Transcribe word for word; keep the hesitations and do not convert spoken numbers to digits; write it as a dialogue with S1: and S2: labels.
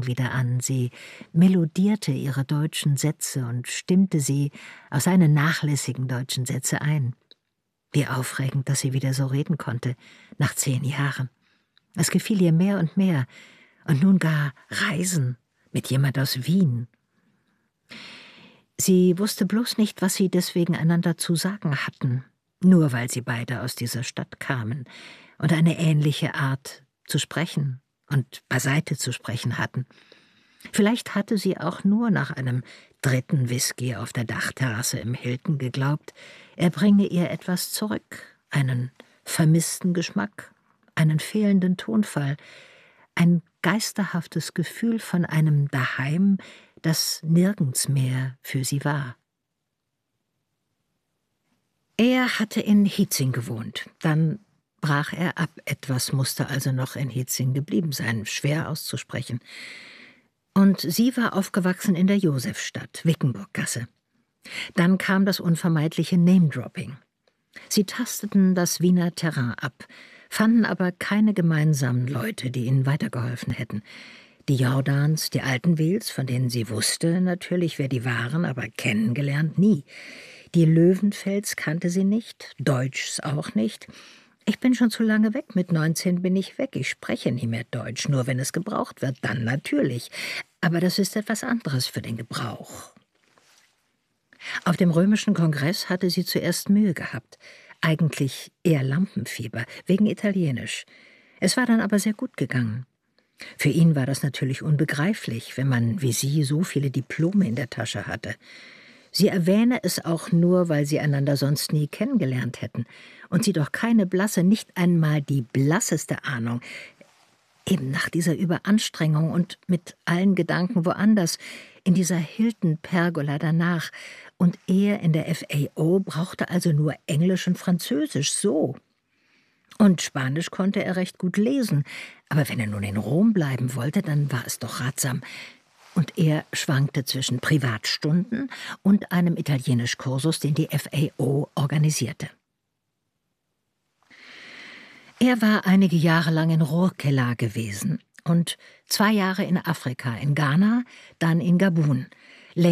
S1: Sprachen wieder an. Sie melodierte ihre deutschen Sätze und stimmte sie auf seine nachlässigen deutschen Sätze ein. Wie aufregend, dass sie wieder so reden konnte, nach zehn Jahren. Es gefiel ihr mehr und mehr. Und nun gar Reisen mit jemand aus Wien. Sie wusste bloß nicht, was sie deswegen einander zu sagen hatten, nur weil sie beide aus dieser Stadt kamen und eine ähnliche Art zu sprechen und beiseite zu sprechen hatten. Vielleicht hatte sie auch nur nach einem dritten Whisky auf der Dachterrasse im Hilton geglaubt, er bringe ihr etwas zurück, einen vermissten Geschmack, einen fehlenden Tonfall, ein geisterhaftes Gefühl von einem Daheim, das nirgends mehr für sie war. Er hatte in Hietzing gewohnt, dann brach er ab, etwas musste also noch in Hietzing geblieben sein, schwer auszusprechen. Und sie war aufgewachsen in der Josefstadt, Wickenburggasse. Dann kam das unvermeidliche Name-Dropping. Sie tasteten das Wiener Terrain ab, fanden aber keine gemeinsamen Leute, die ihnen weitergeholfen hätten. Die Jordans, die Altenwils, von denen sie wusste natürlich, wer die waren, aber kennengelernt nie. Die Löwenfels kannte sie nicht, Deutschs auch nicht. Ich bin schon zu lange weg, mit neunzehn bin ich weg, ich spreche nie mehr Deutsch, nur wenn es gebraucht wird, dann natürlich. Aber das ist etwas anderes für den Gebrauch. Auf dem römischen Kongress hatte sie zuerst Mühe gehabt, eigentlich eher Lampenfieber, wegen Italienisch. Es war dann aber sehr gut gegangen. Für ihn war das natürlich unbegreiflich, wenn man wie sie so viele Diplome in der Tasche hatte. Sie erwähne es auch nur, weil sie einander sonst nie kennengelernt hätten und sie doch keine blasse, nicht einmal die blasseste Ahnung, eben nach dieser Überanstrengung und mit allen Gedanken woanders, in dieser Hilton-Pergola danach, und er in der F A O brauchte also nur Englisch und Französisch, so. Und Spanisch konnte er recht gut lesen, aber wenn er nun in Rom bleiben wollte, dann war es doch ratsam. Und er schwankte zwischen Privatstunden und einem Italienischkursus, den die F A O organisierte. Er war einige Jahre lang in Rourkela gewesen und zwei Jahre in Afrika, in Ghana, dann in Gabun.